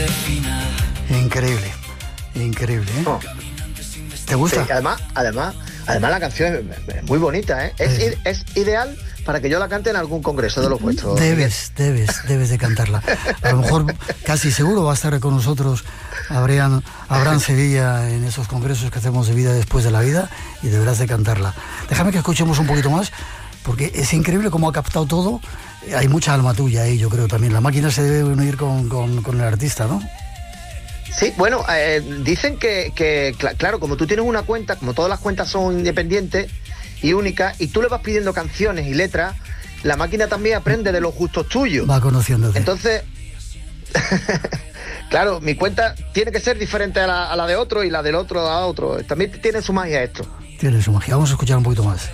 Increíble, increíble, ¿eh? Oh. ¿Te gusta? Sí, además la canción es muy bonita, ¿eh? Es ideal para que yo la cante en algún congreso de los vuestros. Debes de cantarla. A lo mejor, casi seguro, va a estar con nosotros Abraham Sevilla en esos congresos que hacemos de vida después de la vida, y deberás de cantarla. Déjame que escuchemos un poquito más, porque es increíble cómo ha captado todo. Hay mucha alma tuya ahí, yo creo también. La máquina se debe unir con el artista, ¿no? Sí, bueno, dicen que, claro, como tú tienes una cuenta, como todas las cuentas son independientes y únicas, y tú le vas pidiendo canciones y letras, la máquina también aprende de los gustos tuyos. Va conociéndote. Entonces, claro, mi cuenta tiene que ser diferente a la de otro, y la del otro a otro. También tiene su magia esto. Tiene su magia. Vamos a escuchar un poquito más.